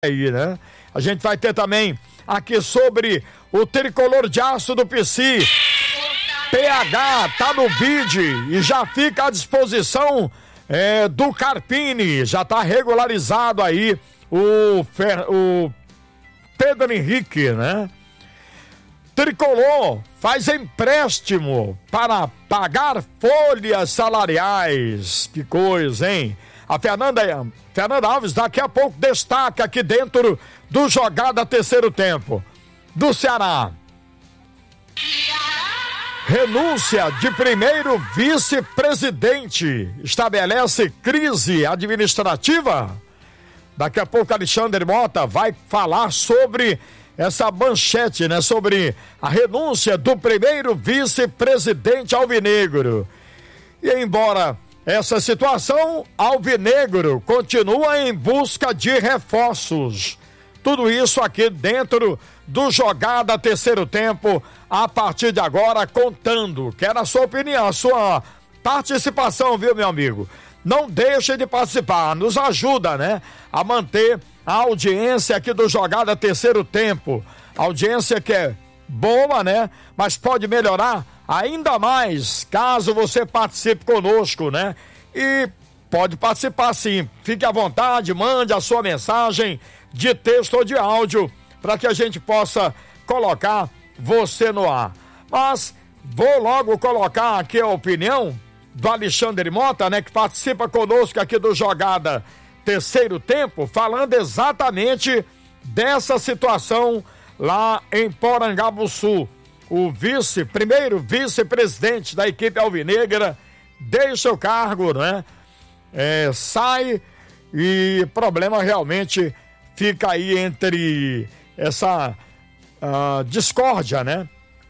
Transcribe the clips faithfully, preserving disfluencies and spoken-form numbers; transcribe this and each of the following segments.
aí, né? A gente vai ter também aqui sobre o tricolor de aço do P C. P H tá no bid e já fica à disposição é, do Carpini. Já tá regularizado aí o, Fer, o Pedro Henrique, né? Tricolor faz empréstimo para pagar folhas salariais. Que coisa, hein? A Fernanda, Fernanda Alves daqui a pouco destaca aqui dentro do Jogada Terceiro Tempo. Do Ceará. Renúncia de primeiro vice-presidente estabelece crise administrativa. Daqui a pouco Alexandre Mota vai falar sobre essa manchete, né? Sobre a renúncia do primeiro vice-presidente alvinegro. E embora essa situação, alvinegro continua em busca de reforços. Tudo isso aqui dentro do Jogada Terceiro Tempo, a partir de agora, contando. Quero a sua opinião, a sua participação, viu, meu amigo? Não deixe de participar, nos ajuda, né? A manter a audiência aqui do Jogada Terceiro Tempo. Audiência que é boa, né? Mas pode melhorar ainda mais caso você participe conosco, né? E pode participar sim. Fique à vontade, mande a sua mensagem de texto ou de áudio para que a gente possa colocar você no ar. Mas vou logo colocar aqui a opinião do Alexandre Mota, né? Que participa conosco aqui do Jogada Terceiro Tempo, falando exatamente dessa situação lá em Porangabuçu. O vice, primeiro vice-presidente da equipe alvinegra deixa o cargo, né? É, sai e problema realmente fica aí entre essa uh, discórdia, né?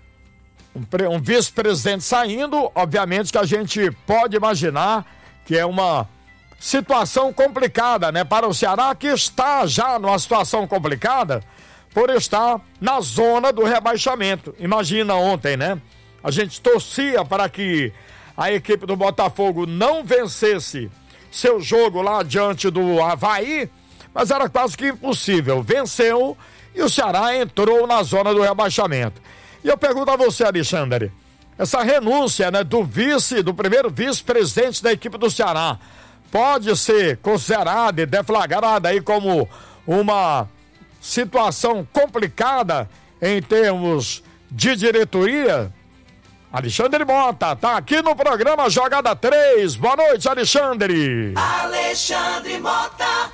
Um, um vice-presidente saindo, obviamente que a gente pode imaginar que é uma situação complicada, né? Para o Ceará, que está já numa situação complicada por estar na zona do rebaixamento. Imagina ontem, né? A gente torcia para que a equipe do Botafogo não vencesse seu jogo lá diante do Avaí, mas era quase que impossível. Venceu e o Ceará entrou na zona do rebaixamento. E eu pergunto a você, Alexandre, essa renúncia, né, do vice, do primeiro vice-presidente da equipe do Ceará, pode ser considerada e deflagrada aí como uma situação complicada em termos de diretoria? Alexandre Mota tá aqui no programa Jogada três. Boa noite, Alexandre. Alexandre Mota.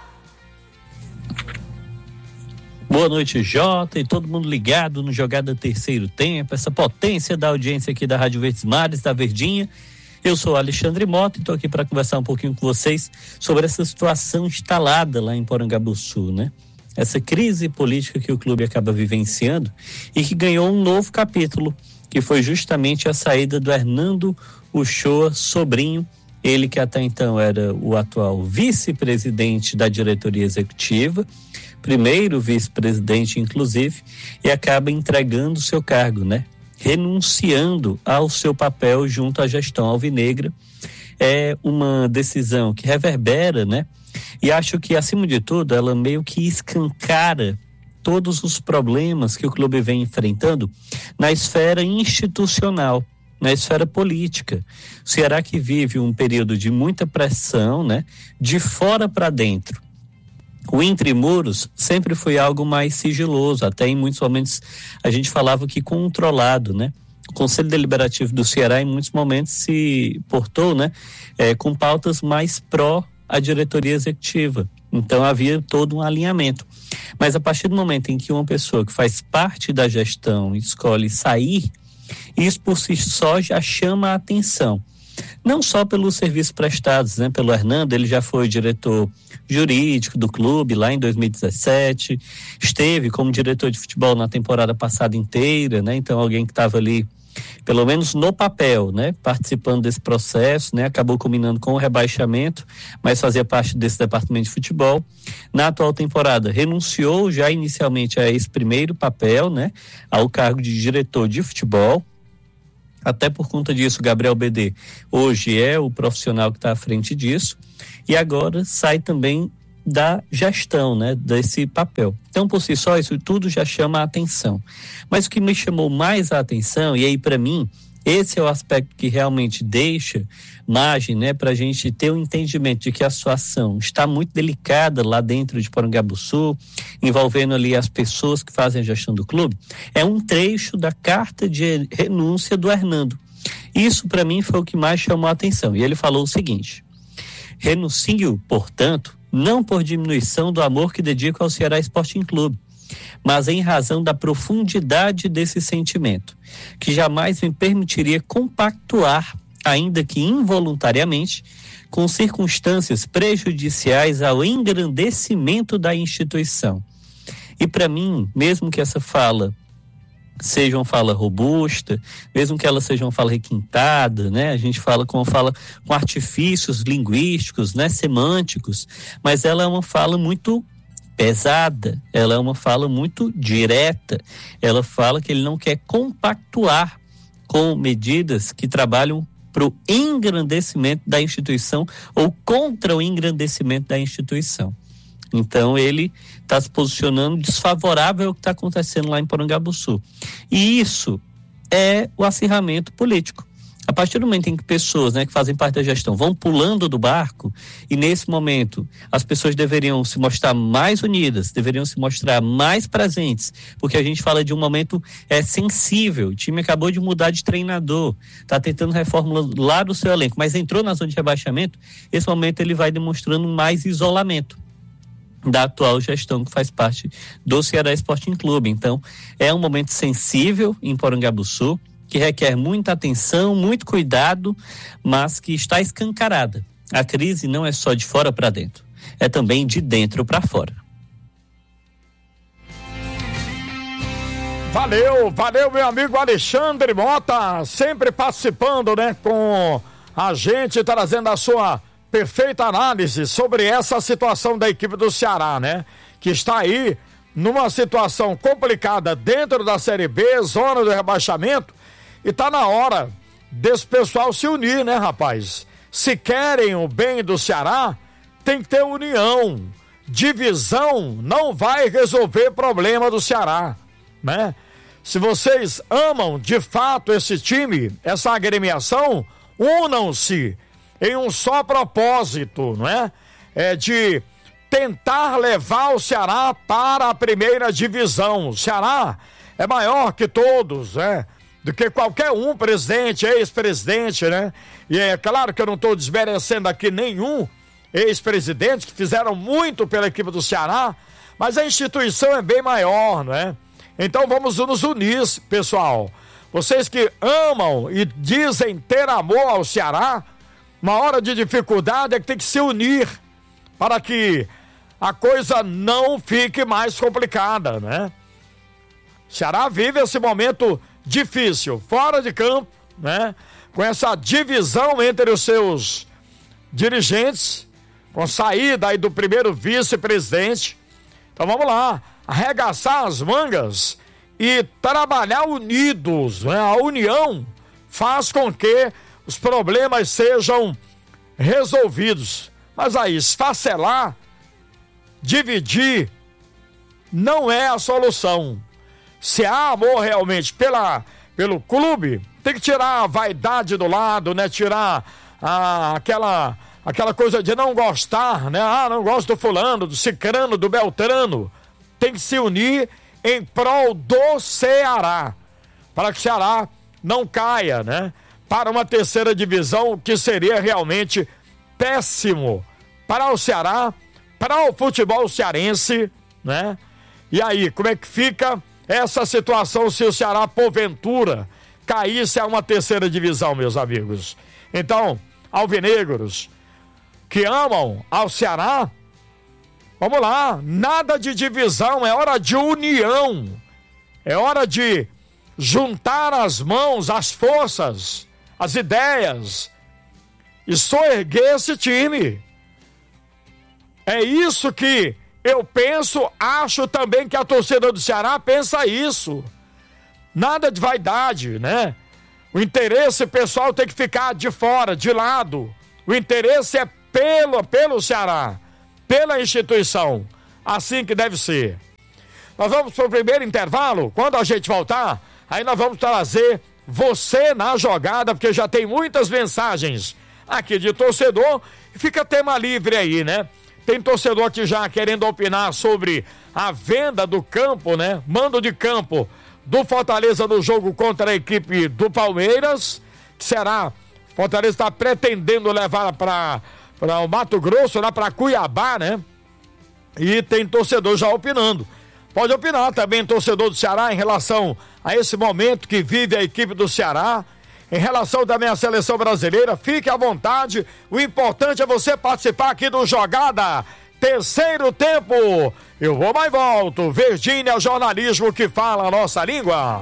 Boa noite, Jota, e todo mundo ligado no Jogada Terceiro Tempo, essa potência da audiência aqui da Rádio Verdes Mares, da Verdinha. Eu sou Alexandre Mota e estou aqui para conversar um pouquinho com vocês sobre essa situação instalada lá em Porangabuçu, né? Essa crise política que o clube acaba vivenciando e que ganhou um novo capítulo, que foi justamente a saída do Hernando Uchoa Sobrinho, ele que até então era o atual vice-presidente da diretoria executiva, primeiro vice-presidente inclusive, e acaba entregando o seu cargo, né? Renunciando ao seu papel junto à gestão alvinegra. É uma decisão que reverbera, né? E acho que, acima de tudo, ela meio que escancara todos os problemas que o clube vem enfrentando na esfera institucional, na esfera política. O Ceará que vive um período de muita pressão, né? De fora para dentro. O entre muros sempre foi algo mais sigiloso, até em muitos momentos a gente falava que controlado, né? O Conselho Deliberativo do Ceará em muitos momentos se portou, né? É, com pautas mais pró a diretoria executiva. Então havia todo um alinhamento. Mas a partir do momento em que uma pessoa que faz parte da gestão escolhe sair, isso por si só já chama a atenção. Não só pelos serviços prestados, né? Pelo Hernando, ele já foi diretor jurídico do clube lá em dois mil e dezessete, esteve como diretor de futebol na temporada passada inteira, né? Então alguém que estava ali, pelo menos no papel, né? Participando desse processo, né? Acabou combinando com o rebaixamento, mas fazia parte desse departamento de futebol. Na atual temporada, renunciou já inicialmente a esse primeiro papel, né? Ao cargo de diretor de futebol. Até por conta disso, Gabriel B D hoje é o profissional que está à frente disso. E agora sai também da gestão, né, desse papel. Então, por si só, isso tudo já chama a atenção. Mas o que me chamou mais a atenção, e aí para mim, esse é o aspecto que realmente deixa margem, né, para a gente ter um entendimento de que a situação está muito delicada lá dentro de Porangabuçu, envolvendo ali as pessoas que fazem a gestão do clube, é um trecho da carta de renúncia do Hernando. Isso para mim foi o que mais chamou a atenção. E ele falou o seguinte: renuncio, portanto, não por diminuição do amor que dedico ao Ceará Sporting Clube, mas em razão da profundidade desse sentimento, que jamais me permitiria compactuar, ainda que involuntariamente, com circunstâncias prejudiciais ao engrandecimento da instituição. E para mim, mesmo que essa fala seja uma fala robusta, mesmo que ela seja uma fala requintada, né? A gente fala com uma fala com artifícios linguísticos, né? Semânticos, mas ela é uma fala muito pesada, ela é uma fala muito direta, ela fala que ele não quer compactuar com medidas que trabalham para o engrandecimento da instituição ou contra o engrandecimento da instituição. Então ele está se posicionando desfavorável ao que está acontecendo lá em Porangabuçu. E isso é o acirramento político. A partir do momento em que pessoas, né, que fazem parte da gestão vão pulando do barco, e nesse momento as pessoas deveriam se mostrar mais unidas, deveriam se mostrar mais presentes, porque a gente fala de um momento é, sensível. O time acabou de mudar de treinador, está tentando reformular do seu elenco, mas entrou na zona de rebaixamento. Esse momento ele vai demonstrando mais isolamento da atual gestão que faz parte do Ceará Sporting Clube. Então, é um momento sensível em Porangabuçu, que requer muita atenção, muito cuidado, mas que está escancarada. A crise não é só de fora para dentro, é também de dentro para fora. Valeu, valeu meu amigo Alexandre Mota, sempre participando, né, com a gente, trazendo a sua perfeita análise sobre essa situação da equipe do Ceará, né? Que está aí numa situação complicada dentro da Série B, zona do rebaixamento, e tá na hora desse pessoal se unir, né, rapaz? Se querem o bem do Ceará, tem que ter união. Divisão não vai resolver problema do Ceará, né? Se vocês amam de fato esse time, essa agremiação, unam-se em um só propósito, não é? É de tentar levar o Ceará para a primeira divisão. O Ceará é maior que todos, né? Do que qualquer um presidente, ex-presidente, né? E é claro que eu não estou desmerecendo aqui nenhum ex-presidente que fizeram muito pela equipe do Ceará, mas a instituição é bem maior, não é? Então vamos nos unir, pessoal. Vocês que amam e dizem ter amor ao Ceará, uma hora de dificuldade é que tem que se unir para que a coisa não fique mais complicada, né? O Ceará vive esse momento difícil, fora de campo, né? Com essa divisão entre os seus dirigentes, com saída aí do primeiro vice-presidente. Então vamos lá, arregaçar as mangas e trabalhar unidos, né? A união faz com que os problemas sejam resolvidos. Mas aí, esfacelar, dividir, não é a solução. Se há amor realmente pela, pelo clube, tem que tirar a vaidade do lado, né? Tirar a, aquela, aquela coisa de não gostar, né? Ah, não gosto do fulano, do cicrano, do beltrano. Tem que se unir em prol do Ceará, para que o Ceará não caia, né? Para uma terceira divisão, que seria realmente péssimo para o Ceará, para o futebol cearense, né? E aí, como é que fica essa situação se o Ceará, porventura, caísse a uma terceira divisão, meus amigos? Então, alvinegros que amam ao Ceará, vamos lá, nada de divisão, é hora de união, é hora de juntar as mãos, as forças, as ideias e soerguer esse time. É isso que eu penso, acho também que a torcida do Ceará pensa isso. Nada de vaidade, né? O interesse pessoal tem que ficar de fora, de lado. O interesse é pelo, pelo Ceará. pela instituição. Assim que deve ser. Nós vamos para o primeiro intervalo. Quando a gente voltar, aí nós vamos trazer você na jogada, porque já tem muitas mensagens aqui de torcedor. Fica tema livre aí, né? Tem torcedor aqui já querendo opinar sobre a venda do campo, né? Mando de campo do Fortaleza no jogo contra a equipe do Palmeiras. Que será? Fortaleza está pretendendo levar para para o Mato Grosso, lá para Cuiabá, né? E tem torcedor já opinando. Pode opinar também, torcedor do Ceará, em relação a esse momento que vive a equipe do Ceará, em relação também à seleção brasileira. Fique à vontade, o importante é você participar aqui do Jogada Terceiro Tempo. Eu vou mais volto. Verdinha é o jornalismo que fala a nossa língua.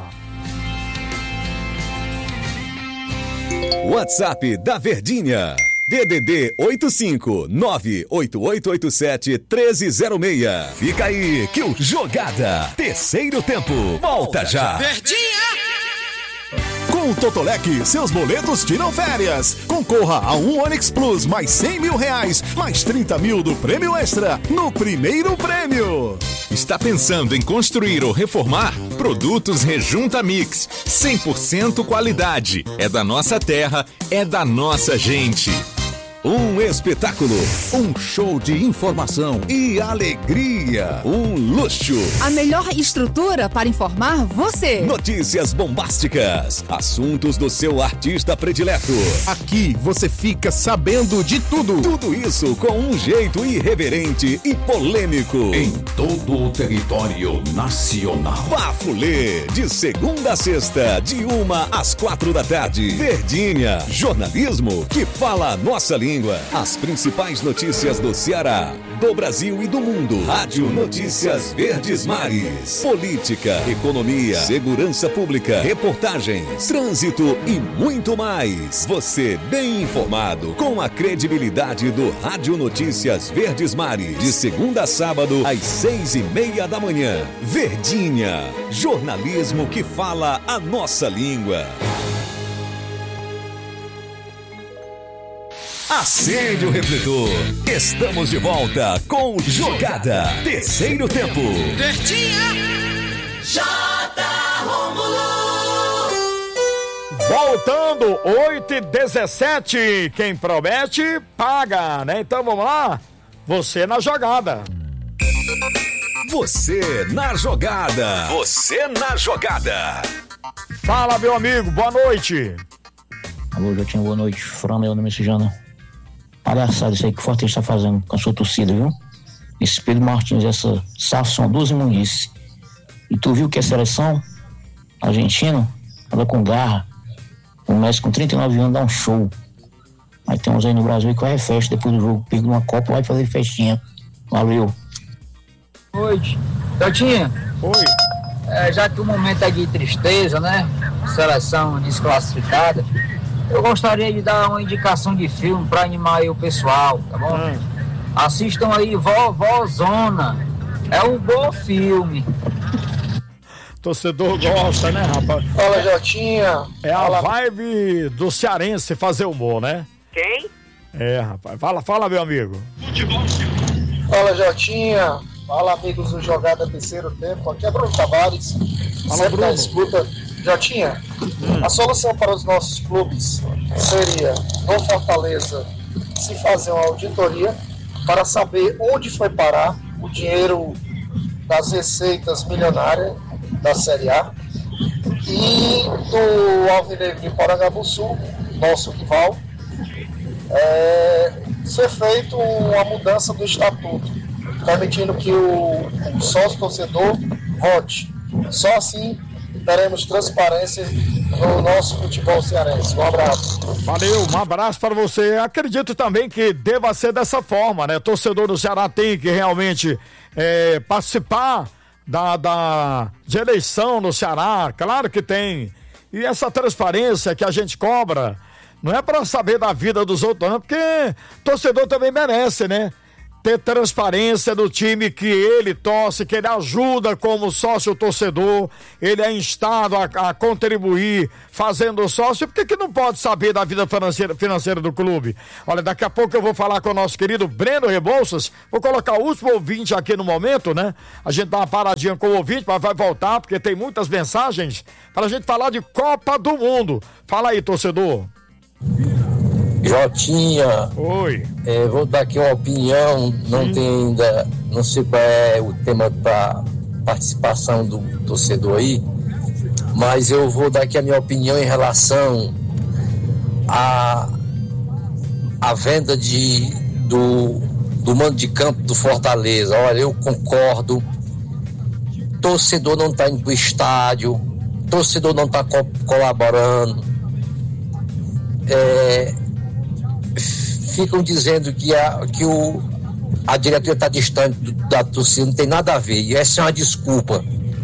WhatsApp da Verdinha. D D D oito cinco nove oito oito oito sete um três zero seis. Fica aí que o Jogada Terceiro Tempo volta já. Verdinha! Com o Totolec, seus boletos tiram férias. Concorra a um Onix Plus mais cem mil reais, mais trinta mil do prêmio extra no primeiro prêmio. Está pensando em construir ou reformar? Produtos Rejunta Mix, cem por cento qualidade. É da nossa terra, é da nossa gente. Um espetáculo, um show de informação e alegria, um luxo. A melhor estrutura para informar você. Notícias bombásticas, assuntos do seu artista predileto. Aqui você fica sabendo de tudo. Tudo isso com um jeito irreverente e polêmico. Em todo o território nacional. Bafulê, de segunda a sexta, de uma às quatro da tarde. Verdinha, jornalismo que fala a nossa língua. As principais notícias do Ceará, do Brasil e do mundo. Rádio Notícias Verdes Mares. Política, economia, segurança pública, reportagens, trânsito e muito mais. Você bem informado com a credibilidade do Rádio Notícias Verdes Mares. De segunda a sábado, às seis e meia da manhã. Verdinha, jornalismo que fala a nossa língua. Acende o refletor. Estamos de volta com Jogada Terceiro Tempo. Verdinha! J. Rômulo! Voltando, oito e dezessete. Quem promete, paga, né? Então vamos lá. Você na jogada. Você na jogada. Você na jogada. Fala, meu amigo. Boa noite. Alô, Jotinho, boa noite. Fernando, eu não me sujando. Palhaçada isso aí que o Fortaleza está fazendo com a sua torcida, viu? Esse Pedro Martins, essa S A F são duas imundices. E tu viu que a seleção argentina anda com garra. O Messi com trinta e nove anos dá um show. Aí tem uns aí no Brasil que vai festa depois do jogo, pega uma copa, vai fazer festinha. Valeu. Boa noite. Jotinha. Oi. É, já que o momento é de tristeza, né? Seleção desclassificada. Eu gostaria de dar uma indicação de filme para animar aí o pessoal, tá bom? Hum. Assistam aí Vovózona. É um bom filme. Torcedor gosta, né, rapaz? Fala, Jotinha. É a fala. Vibe do cearense fazer humor, né? Quem? É, rapaz. Fala, fala, meu amigo. Fala, Jotinha. Fala, amigos do Jogada Terceiro Tempo. Aqui é Bruno Tavares. Fala, sempre Bruno. na escuta. Jotinha, hum. a solução para os nossos clubes seria, no Fortaleza, se fazer uma auditoria para saber onde foi parar o dinheiro das receitas milionárias da Série A e do Alvinegro de Porangabuçu, nosso rival, é, ser feito uma mudança do estatuto, permitindo que o, o sócio-torcedor vote. Só assim teremos transparência no nosso futebol cearense. Um abraço. Valeu, um abraço para você. Acredito também que deva ser dessa forma, né? O torcedor do Ceará tem que realmente é, participar da, da, de eleição no Ceará. Claro que tem. E essa transparência que a gente cobra não é para saber da vida dos outros, não, porque torcedor também merece, né? ter transparência do time que ele torce, que ele ajuda como sócio torcedor, ele é instado a, a contribuir fazendo sócio, por que que não pode saber da vida financeira, financeira do clube? Olha, daqui a pouco eu vou falar com o nosso querido Breno Rebouças, vou colocar o último ouvinte aqui no momento, né? A gente dá uma paradinha com o ouvinte, mas vai voltar, porque tem muitas mensagens para a gente falar de Copa do Mundo. Fala aí, torcedor. Jotinha, oi. É, vou dar aqui uma opinião, não tem ainda, não sei qual é o tema para participação do torcedor aí, mas eu vou dar aqui a minha opinião em relação a a venda de, do, do mando de campo do Fortaleza. Olha, eu concordo, torcedor não está indo pro estádio, torcedor não está co- colaborando, é, ficam dizendo que a, que o, a diretoria está distante do, da torcida, não tem nada a ver, e essa é uma desculpa.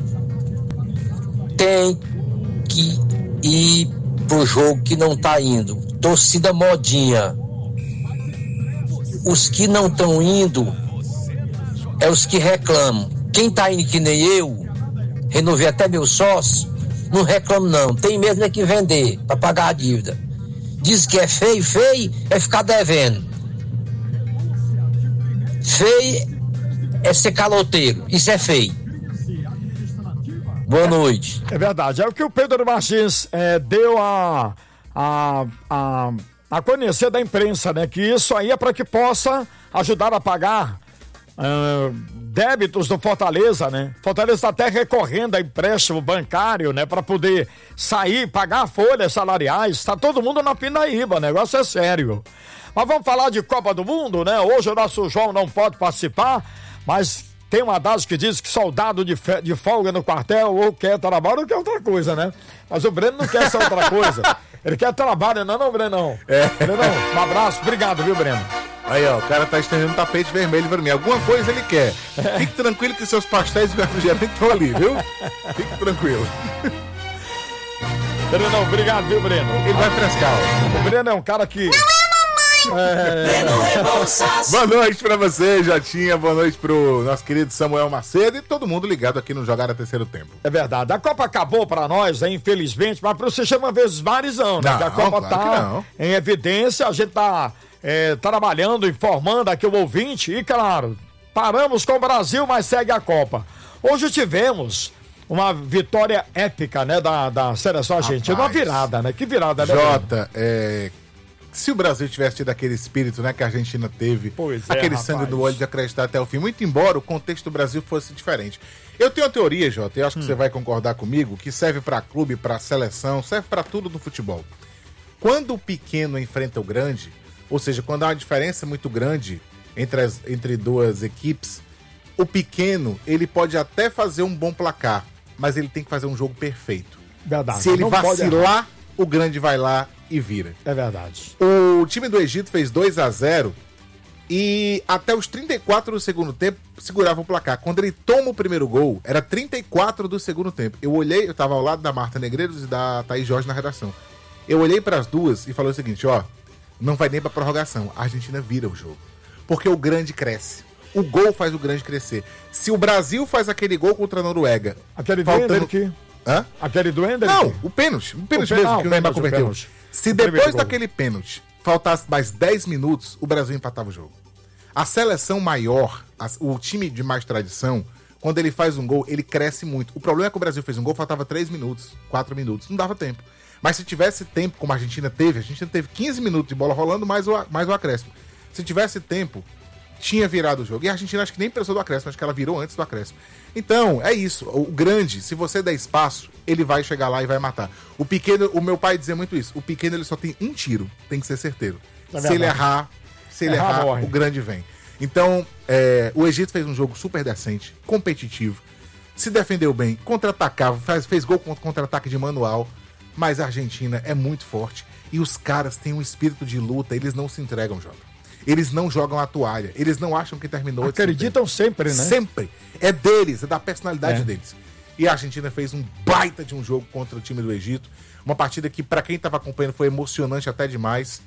Tem que ir pro jogo que não está indo. Torcida modinha. Os que não estão indo é os que reclamam. Quem está indo que nem eu, renovei até meu sócio, não reclamo não, tem mesmo é que vender para pagar a dívida. Diz que é feio, feio é ficar devendo. Feio é ser caloteiro, isso é feio. Boa noite. É verdade, é o que o Pedro Martins é, deu a, a, a, a conhecer da imprensa, né? Que isso aí é para que possa ajudar a pagar uh, débitos do Fortaleza, né? Fortaleza está até recorrendo a empréstimo bancário, né? Para poder sair, pagar folhas salariais. Está todo mundo na pindaíba, o negócio é sério. Mas vamos falar de Copa do Mundo, né? Hoje o nosso João não pode participar, mas tem uma adagem que diz que soldado de, fe... de folga no quartel ou quer trabalho ou quer outra coisa, né? Mas o Breno não quer essa outra coisa. Ele quer trabalho, não, não, Brenão? É. Brenão, um abraço, obrigado, viu, Breno? Aí, ó, o cara tá estendendo um tapete vermelho pra mim. Alguma coisa ele quer. Fique tranquilo que seus pastéis e refrigerantes estão ali, viu? Fique tranquilo. Brenão, obrigado, viu, Breno? Ele vai frescar, ó. O Breno é um cara que... É... Boa noite pra você, Jotinha. Boa noite pro nosso querido Samuel Macedo e todo mundo ligado aqui no Jogar a Terceiro Tempo. É verdade. A Copa acabou pra nós, hein, infelizmente, mas pra você chama vezes marizão, né? Não, que a Copa claro tá em evidência, a gente tá é, trabalhando, informando aqui o ouvinte e, claro, paramos com o Brasil, mas segue a Copa. Hoje tivemos uma vitória épica, né, da, da seleção argentina, uma virada, né? Que virada, né? Jota, é... se o Brasil tivesse tido aquele espírito, né, que a Argentina teve, pois é, aquele rapaz. sangue do olho de acreditar até o fim, muito embora o contexto do Brasil fosse diferente. Eu tenho uma teoria, Jota, e acho que hum. você vai concordar comigo, que serve para clube, para seleção, serve para tudo no futebol. Quando o pequeno enfrenta o grande, ou seja, quando há uma diferença muito grande entre, as, entre duas equipes, o pequeno, ele pode até fazer um bom placar, mas ele tem que fazer um jogo perfeito. Verdade. Se ele Não vacilar, o grande vai lá e vira. É verdade. O time do Egito fez dois a zero e até os trinta e quatro do segundo tempo segurava o placar. Quando ele toma o primeiro gol, era trinta e quatro do segundo tempo. Eu olhei, eu tava ao lado da Marta Negreiros e da Thaís Jorge na redação. Eu olhei para as duas e falei o seguinte, ó, não vai nem pra prorrogação. A Argentina vira o jogo. Porque o grande cresce. O gol faz o grande crescer. Se o Brasil faz aquele gol contra a Noruega... Aquele faltando... que... Hã? Aquele do Ender? Não, o pênalti. O pênalti o mesmo, não, que o Neymar pênalti, converteu. pênalti. Se depois daquele pênalti faltasse mais dez minutos, o Brasil empatava o jogo. A seleção maior, a, o time de mais tradição, quando ele faz um gol, ele cresce muito. O problema é que o Brasil fez um gol, faltava três minutos, quatro minutos, não dava tempo. Mas se tivesse tempo, como a Argentina teve, a Argentina teve quinze minutos de bola rolando, mais o, mais o acréscimo. Se tivesse tempo, tinha virado o jogo. E a Argentina acho que nem precisou do acréscimo, acho que ela virou antes do acréscimo. Então, é isso. O grande, se você der espaço, ele vai chegar lá e vai matar. O pequeno, o meu pai dizia muito isso, o pequeno ele só tem um tiro, tem que ser certeiro. É se ele errar, se ele errar, errar o grande vem. Então, é, o Egito fez um jogo super decente, competitivo, se defendeu bem, contra-atacava, fez, fez gol contra contra-ataque de manual, mas a Argentina é muito forte e os caras têm um espírito de luta, eles não se entregam, Jota. Eles não jogam a toalha, eles não acham que terminou. Acreditam sempre, né? Sempre. É deles, é da personalidade é. deles. E a Argentina fez um baita de um jogo contra o time do Egito. Uma partida que, para quem estava acompanhando, foi emocionante até demais.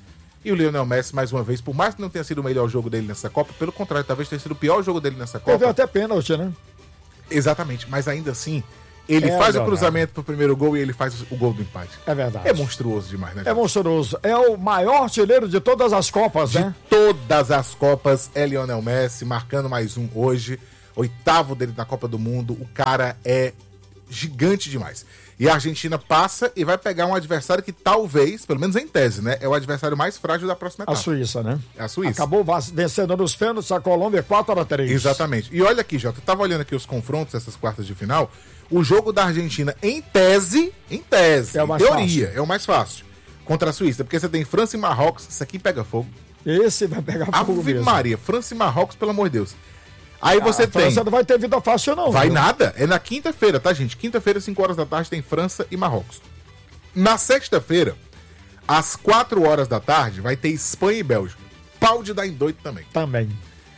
E o Lionel Messi, mais uma vez, por mais que não tenha sido o melhor jogo dele nessa Copa, pelo contrário, talvez tenha sido o pior jogo dele nessa Copa. Teve até pênalti, né? Exatamente, mas ainda assim, ele É faz verdade. o cruzamento pro primeiro gol e ele faz o gol do empate. É verdade. É monstruoso demais, né? É monstruoso. É o maior artilheiro de todas as Copas, De né? todas as Copas, é Lionel Messi, marcando mais um hoje. Oitavo dele na Copa do Mundo. O cara é gigante demais. E a Argentina passa e vai pegar um adversário que talvez, pelo menos em tese, né? É o adversário mais frágil da próxima A etapa. Suíça, né? É a Suíça. Acabou vas- vencendo nos pênaltis a Colômbia quatro a três. Exatamente. E olha aqui, Jota, eu tava olhando aqui os confrontos dessas quartas de final. O jogo da Argentina, em tese, em tese, É o em mais teoria, fácil. é o mais fácil. Contra a Suíça, porque você tem França e Marrocos, isso aqui pega fogo. Esse vai pegar fogo Ave mesmo. Maria, França e Marrocos, pelo amor de Deus. Aí você a tem... França não vai ter vida fácil, não. Vai viu? nada, é na quinta-feira, tá, gente? Quinta-feira, cinco horas da tarde, tem França e Marrocos. Na sexta-feira, às quatro horas da tarde, vai ter Espanha e Bélgica. Pau de dar em doido também. Também.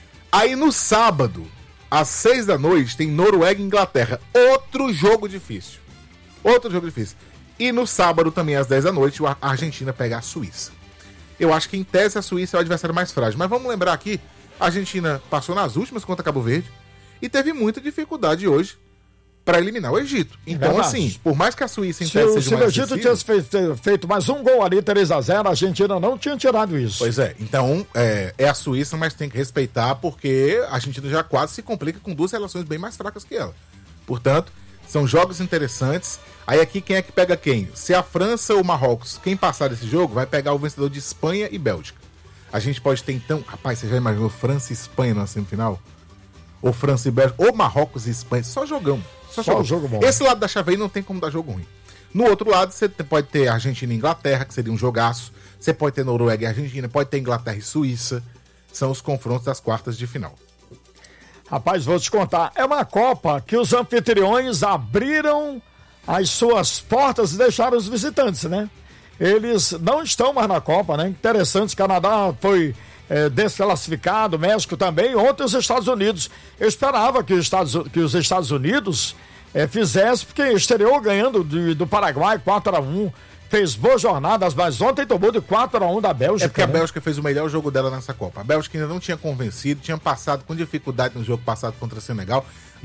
Aí no sábado, às seis da noite, tem Noruega e Inglaterra. Outro jogo difícil. Outro jogo difícil. E no sábado, também às dez da noite, a Argentina pega a Suíça. Eu acho que em tese a Suíça é o adversário mais frágil. Mas vamos lembrar aqui, a Argentina passou nas últimas contra Cabo Verde e teve muita dificuldade hoje para eliminar o Egito. Então, verdade. assim, por mais que a Suíça em Se, tese o- seja se o mais Egito acessível- tivesse feito, feito mais um gol ali, três a zero, a Argentina não tinha tirado isso. Pois é, então é, é a Suíça, mas tem que respeitar porque a Argentina já quase se complica com duas relações bem mais fracas que ela. Portanto, são jogos interessantes. Aí aqui quem é que pega quem? Se a França ou o Marrocos, quem passar desse jogo, vai pegar o vencedor de Espanha e Bélgica. A gente pode ter então... Rapaz, você já imaginou França e Espanha na semifinal? Ou França e Bélgica, ou Marrocos e Espanha. Só jogão. Só, Só jogão. jogo bom. Esse lado da chave aí não tem como dar jogo ruim. No outro lado, você te- pode ter Argentina e Inglaterra, que seria um jogaço. Você pode ter Noruega e Argentina. Pode ter Inglaterra e Suíça. São os confrontos das quartas de final. Rapaz, vou te contar. É uma Copa que os anfitriões abriram as suas portas e deixaram os visitantes, né? Eles não estão mais na Copa, né? Interessante, o Canadá foi é, desclassificado, México também, ontem os Estados Unidos. Eu esperava que os Estados, que os Estados Unidos é, fizesse, porque estreou ganhando de- do Paraguai quatro a um, fez boas jornadas, mas ontem tomou de quatro a um da Bélgica. É porque a né? Bélgica fez o melhor jogo dela nessa Copa. A Bélgica ainda não tinha convencido, tinha passado com dificuldade no jogo passado contra o Senegal,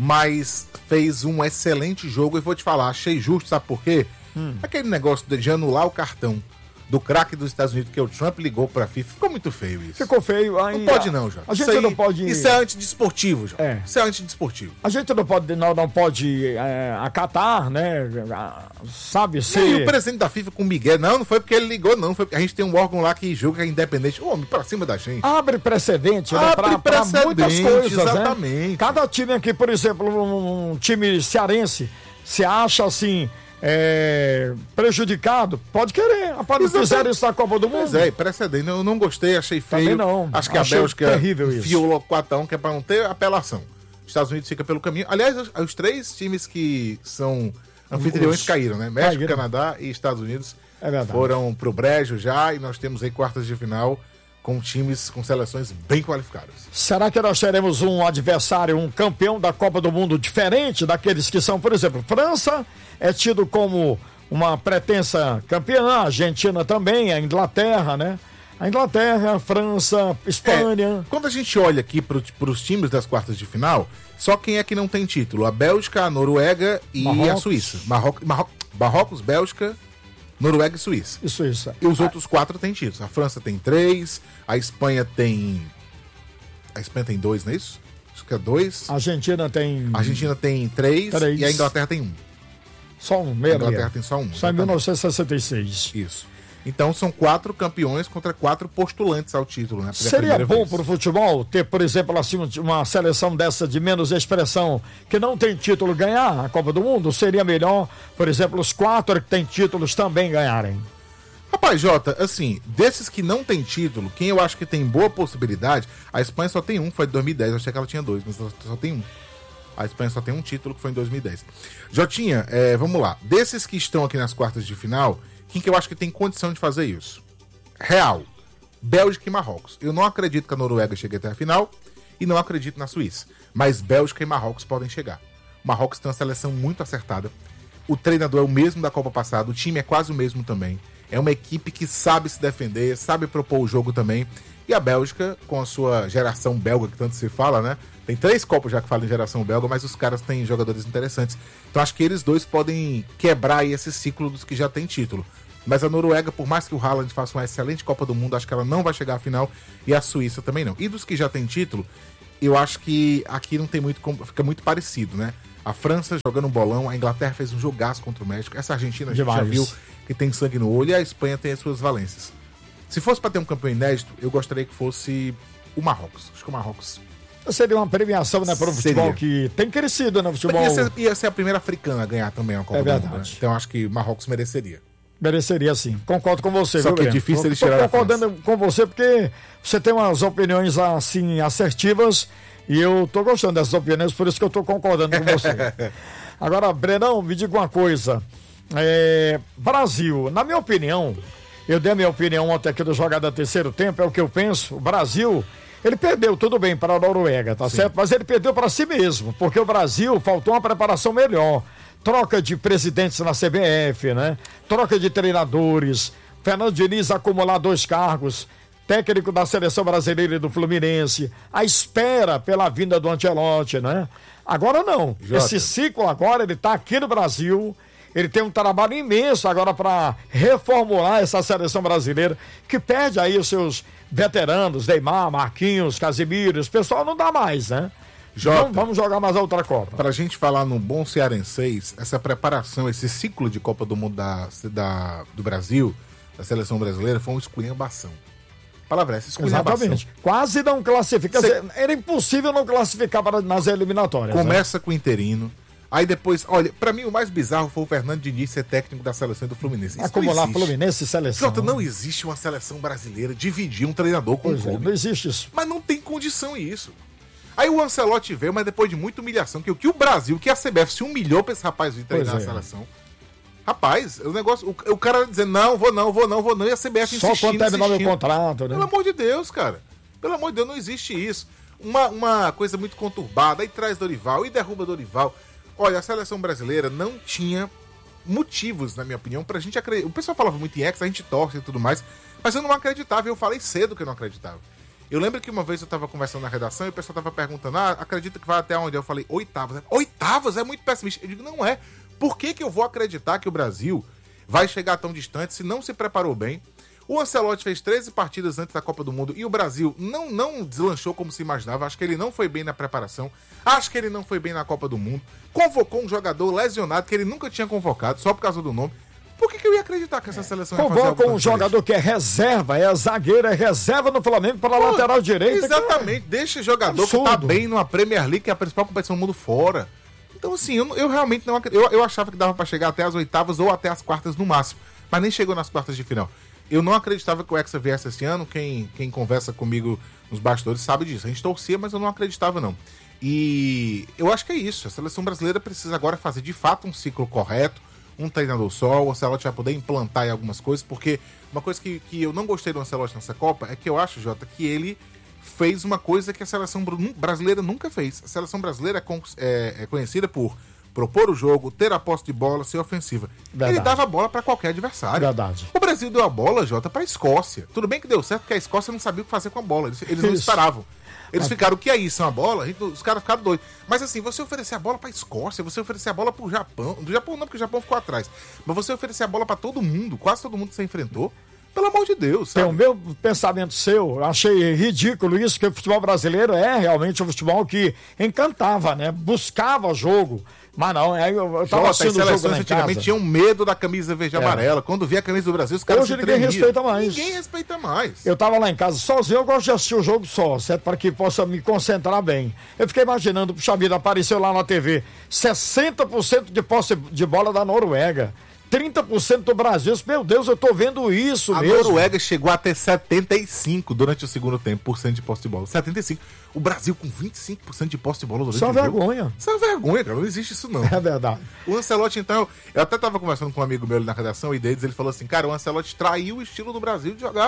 mas fez um excelente jogo e vou te falar, achei justo, sabe por quê? Hum. Aquele negócio de anular o cartão do craque dos Estados Unidos que o Trump ligou pra FIFA, ficou muito feio isso. Ficou feio. Aí, Não pode não, Jota. A gente Isso aí- não pode... Isso é antidesportivo, Jota. É. Isso é antidesportivo. A gente não pode, não, não pode é, acatar, né? a- Sabe, E ser... o presidente da FIFA com o Miguel, não, não foi porque ele ligou, não. Foi porque a gente tem um órgão lá que julga, é independente. Ô, homem, pra cima da gente. Abre precedente, né? Abre Pra, pra precedente, muitas coisas, exatamente. né? Cada time aqui, por exemplo, um, um time cearense se acha assim é, prejudicado, pode querer. Rapaz, não Exatamente. fizeram isso na Copa do Mundo. Pois é, precedente. Eu não gostei, achei feio. Também não. Acho que a Achei Bélgica terrível isso. enfiou logo quatro a um, que é pra não ter apelação. Os Estados Unidos fica pelo caminho. Aliás, os, os três times que são anfitriões Os- caíram, né? México, caíram. Canadá e Estados Unidos É verdade. foram pro brejo já e nós temos aí quartas de final com times com seleções bem qualificadas. Será que nós teremos um adversário, um campeão da Copa do Mundo diferente daqueles que são, por exemplo, França é tido como uma pretensa campeã, a Argentina também, a Inglaterra, né? A Inglaterra, a França, Espanha. É, quando a gente olha aqui para os times das quartas de final, só quem é que não tem título? A Bélgica, a Noruega e Marrocos. a Suíça. Marrocos, Marrocos, Marrocos, Bélgica, Noruega e Suíça. E Suíça. E os outros quatro têm títulos. A França tem três, a Espanha tem. A Espanha tem dois, não é isso? Acho que é dois. A Argentina tem. A Argentina tem três, Três. e a Inglaterra tem um. Só um, A meia Inglaterra meia. tem só um. Só em exatamente. mil novecentos e sessenta e seis. Isso. Então são quatro campeões contra quatro postulantes ao título, né? Pela Seria primeira bom vez. para o futebol ter, por exemplo, assim, uma seleção dessa de menos expressão que não tem título ganhar a Copa do Mundo? Seria melhor, por exemplo, os quatro que têm títulos também ganharem. Rapaz, Jota, assim, desses que não tem título, quem eu acho que tem boa possibilidade, a Espanha só tem um, foi de dois mil e dez, eu achei que ela tinha dois, mas ela só tem um. A Espanha só tem um título, que foi em dois mil e dez. Jotinha, é, vamos lá. Desses que estão aqui nas quartas de final, quem que eu acho que tem condição de fazer isso? Real, Bélgica e Marrocos. Eu não acredito que a Noruega chegue até a final e não acredito na Suíça. Mas Bélgica e Marrocos podem chegar. O Marrocos tem uma seleção muito acertada. O treinador é o mesmo da Copa passada, o time é quase o mesmo também. É uma equipe que sabe se defender, sabe propor o jogo também. E a Bélgica, com a sua geração belga, que tanto se fala, né? Tem três Copas já que falam em geração belga, mas os caras têm jogadores interessantes. Então acho que eles dois podem quebrar aí esse ciclo dos que já têm título. Mas a Noruega, por mais que o Haaland faça uma excelente Copa do Mundo, acho que ela não vai chegar à final. E a Suíça também não. E dos que já têm título, eu acho que aqui não tem muito, fica muito parecido, né? A França jogando um bolão, a Inglaterra fez um jogaço contra o México, essa Argentina a gente já viu que tem sangue no olho, e a Espanha tem as suas valências. Se fosse para ter um campeão inédito, eu gostaria que fosse o Marrocos. Acho que o Marrocos seria uma premiação, né, para o futebol que tem crescido, né, o futebol. Ia ser, ia ser a primeira africana a ganhar também a Copa é do verdade. Mundo, né? Então acho que Marrocos mereceria. Mereceria sim, concordo com você. Só viu, que é Breno? difícil ele Tô tirar a concordando com você porque você tem umas opiniões assim assertivas e eu tô gostando dessas opiniões, por isso que eu tô concordando com você. Agora, Brenão, me diga uma coisa. É, Brasil, na minha opinião, eu dei a minha opinião ontem aqui do Jogada Terceiro Tempo, é o que eu penso. O Brasil, ele perdeu, tudo bem, para a Noruega, tá Sim. certo? Mas ele perdeu para si mesmo, porque o Brasil faltou uma preparação melhor. Troca de presidentes na C B F, né? Troca de treinadores. Fernando Diniz acumular dois cargos. Técnico da Seleção Brasileira e do Fluminense. A espera pela vinda do Ancelotti, né? Agora não. Jota. Esse ciclo agora, ele tá aqui no Brasil. Ele tem um trabalho imenso agora para reformular essa Seleção Brasileira, que perde aí os seus veteranos, Neymar, Marquinhos, Casemiro. Esse pessoal não dá mais, né? Jota, então vamos jogar mais a outra Copa. Pra gente falar no bom cearenseis, essa preparação, esse ciclo de Copa do Mundo da, da, do Brasil, da Seleção Brasileira, foi uma esculhambação. Palavra essa, esculhambação. Exatamente. Quase não classifica. Cê... Era impossível não classificar para, nas eliminatórias. Começa né? com o interino. Aí depois, olha, pra mim o mais bizarro foi o Fernando Diniz ser técnico da seleção do Fluminense. Isso acumular Fluminense e seleção. Jota, não existe uma seleção brasileira dividir um treinador com o clube. É, não existe isso. Mas não tem condição isso. Aí o Ancelotti veio, mas depois de muita humilhação, que o que o Brasil, que a C B F se humilhou pra esse rapaz vir treinar pois na é. seleção. Rapaz, o negócio, o, o cara dizendo, não, vou não, vou não, vou não, e a C B F Só insistindo, quando terminar insistindo. meu contrato, né? Pelo amor de Deus, cara. Pelo amor de Deus, não existe isso. Uma, uma coisa muito conturbada, aí traz Dorival, e derruba Dorival. Olha, a seleção brasileira não tinha motivos, na minha opinião, pra gente acreditar. O pessoal falava muito em ex, a gente torce e tudo mais, mas eu não acreditava, eu falei cedo que eu não acreditava. Eu lembro que uma vez eu tava conversando na redação e o pessoal tava perguntando, ah, acredita que vai até onde? Eu falei, oitavas. Oitavas? É muito pessimista. Eu digo, não é. Por que que eu vou acreditar que o Brasil vai chegar tão distante se não se preparou bem? O Ancelotti fez treze partidas antes da Copa do Mundo e o Brasil não, não deslanchou como se imaginava. Acho que ele não foi bem na preparação. Acho que ele não foi bem na Copa do Mundo. Convocou um jogador lesionado que ele nunca tinha convocado, só por causa do nome. Por que que eu ia acreditar que essa seleção ia fazer algo Convoca tão um jogador que é reserva, é zagueiro, é reserva no Flamengo para a lateral direita. Exatamente. Que... Deixa jogador Absurdo. que tá bem numa Premier League, que é a principal competição do mundo, fora. Então, assim, eu, eu realmente não acredito. Eu, eu achava que dava para chegar até as oitavas ou até as quartas no máximo, mas nem chegou nas quartas de final. Eu não acreditava que o Hexa viesse esse ano. Quem, quem conversa comigo nos bastidores sabe disso. A gente torcia, mas eu não acreditava, não. E eu acho que é isso. A seleção brasileira precisa agora fazer, de fato, um ciclo correto, um treinador só. O Ancelotti vai poder implantar aí algumas coisas, porque uma coisa que, que eu não gostei do Ancelotti nessa Copa é que eu acho, Jota, que ele fez uma coisa que a seleção brasileira nunca fez. A seleção brasileira é, é, é conhecida por propor o jogo, ter a posse de bola, ser ofensiva. Verdade. Ele dava a bola para qualquer adversário. Verdade. O Brasil deu a bola, Jota, para a Escócia. Tudo bem que deu certo, porque a Escócia não sabia o que fazer com a bola. Eles, eles não esperavam. Eles ah. ficaram, o que é isso? É uma bola? Os caras ficaram doidos. Mas assim, você oferecer a bola pra Escócia, você oferecer a bola pro Japão. Do Japão não, porque o Japão ficou atrás. Mas você oferecer a bola pra todo mundo, quase todo mundo que você enfrentou. Pelo amor de Deus, sabe? Tem o meu pensamento seu, eu achei ridículo isso, que o futebol brasileiro é realmente um futebol que encantava, né? Buscava jogo. Mas não, aí eu, eu tava assistindo o jogo lá em casa. Antigamente tinham medo da camisa verde e é. amarela. Quando via a camisa do Brasil, os caras Hoje se ninguém tremiam. respeita mais. Ninguém respeita mais. Eu tava lá em casa sozinho, eu gosto de assistir o jogo só, certo? Para que possa me concentrar bem. Eu fiquei imaginando, puxa vida, apareceu lá na T V, sessenta por cento de posse de bola da Noruega. trinta por cento do Brasil. Meu Deus, eu tô vendo isso a mesmo. A Noruega chegou a ter setenta e cinco durante o segundo tempo, por cento de posse de bola. setenta e cinco. O Brasil com vinte e cinco por cento de posse de bola durante Isso é o jogo. vergonha. Isso é vergonha, cara. Não existe isso, não. É verdade. O Ancelotti, então... Eu até tava conversando com um amigo meu ali na redação, e deles ele falou assim, cara, o Ancelotti traiu o estilo do Brasil de jogar.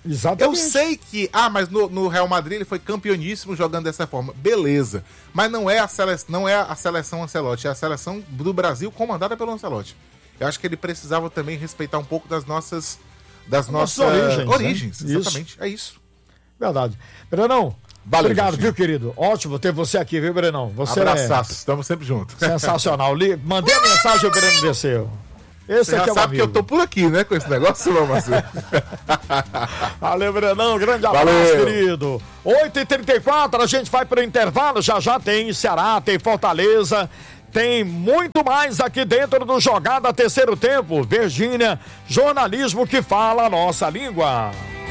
Exatamente. Eu sei que, ah, mas no, no Real Madrid ele foi campeoníssimo jogando dessa forma. Beleza. Mas não é a seleção, não é a seleção Ancelotti, é a seleção do Brasil comandada pelo Ancelotti. Eu acho que ele precisava também respeitar um pouco das nossas, das nossas, nossas origens. origens Né? Exatamente, isso. É isso. Verdade. Brenão, Valeu, obrigado, Justinho. viu, querido? Ótimo ter você aqui, viu, Brenão? Você Abraçaço, é estamos sempre juntos. sensacional. Li- Mandei a mensagem, o Breno desceu. Esse Você aqui já é o sabe amigo. que eu tô por aqui, né, com esse negócio, meu Marcelo. Valeu, Brenão. Grande abraço, Valeu. querido. oito e trinta e quatro, a gente vai pro intervalo. Já já tem Ceará, tem Fortaleza. Tem muito mais aqui dentro do Jogada Terceiro Tempo. Virgínia, jornalismo que fala a nossa língua.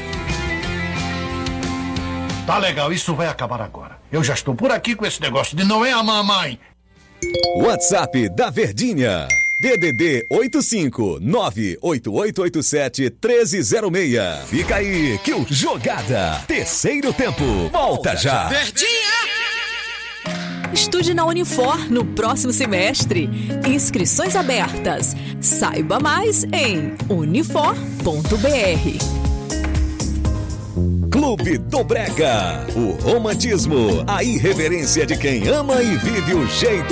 Tá legal, isso vai acabar agora. Eu já estou por aqui com esse negócio de não é a mamãe. WhatsApp da Verdinha. D D D oito cinco nove oito oito oito sete um três zero seis. Fica aí que o Jogada Terceiro Tempo volta já. Verdinha! Estude na Unifor no próximo semestre. Inscrições abertas. Saiba mais em unifor ponto br. Clube do Brega. O romantismo, a irreverência de quem ama e vive o jeito